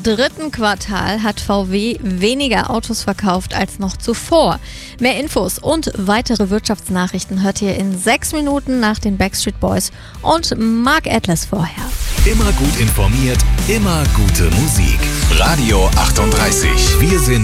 dritten Quartal hat VW weniger Autos verkauft als noch zuvor. Mehr Infos und weitere Wirtschaftsnachrichten hört ihr in 6 Minuten nach den Backstreet Boys und Mark Atlas vorher. Immer gut informiert, immer gute Musik. Radio 38. Wir sind